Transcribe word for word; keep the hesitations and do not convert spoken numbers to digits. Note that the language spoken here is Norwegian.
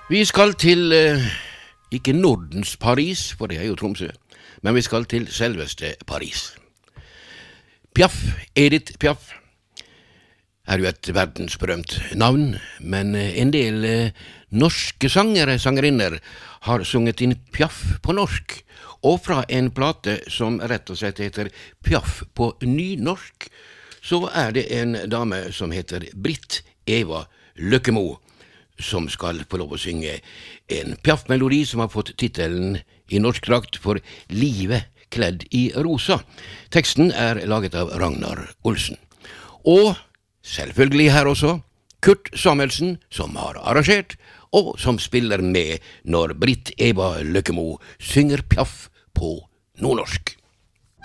Vi skal til, eh, ikke Nordens Paris, for det er jo Tromsø, men vi skal til selveste Paris. Piaf, Edith Piaf, er jo et verdensberømt navn, men en del eh, norske sangere, sangerinner, har sunget inn Piaf på norsk, og fra en plate som rett og slett heter Piaf på nynorsk, så er det en dame som heter Britt Eva Løkkemo, som skal få lov å synge en Piaf-melodi som har fått titelen i norsk drakt for Livet kledd i rosa. Teksten er laget av Ragnar Olsen. Og selvfølgelig her også Kurt Samuelsen, som har arrangert, og som spiller med når Britt Eva Løkkemo synger Piaf på nordnorsk.